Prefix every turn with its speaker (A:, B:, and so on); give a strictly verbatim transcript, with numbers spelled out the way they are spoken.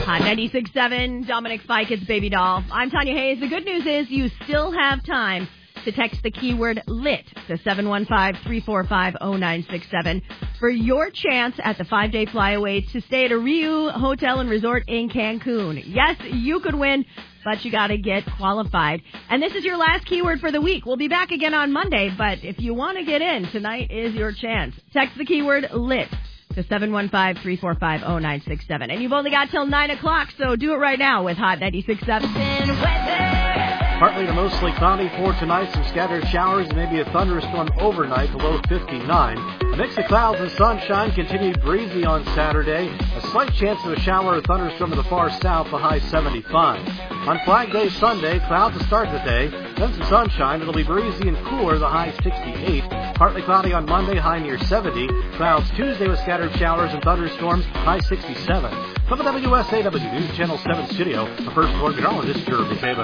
A: Hot ninety-six point seven, Dominic Fike, it's Baby Doll. I'm Tanya Hayes. The good news is you still have time to text the keyword LIT to seven one five, three four five, zero nine six seven for your chance at the five-day flyaway to stay at a Riu Hotel and Resort in Cancun. Yes, you could win, but you got to get qualified. And this is your last keyword for the week. We'll be back again on Monday, but if you want to get in, tonight is your chance. Text the keyword LIT to seven one five, three four five, zero nine six seven. And you've only got till nine o'clock, so do it right now with Hot ninety-six point seven.
B: Partly to mostly cloudy for tonight. Some scattered showers and maybe a thunderstorm overnight, the low fifty-nine. A mix of clouds and sunshine, continued breezy on Saturday. A slight chance of a shower or thunderstorm in the far south, the high seventy-five. On Flag Day Sunday, clouds to start the day, then some sunshine. It'll be breezy and cooler, the high sixty-eight. Partly cloudy on Monday, high near seventy. Clouds Tuesday with scattered showers and thunderstorms, high sixty-seven. From the W S A W News Channel seven studio, the first floor meteorologist, Jeremy Taylor.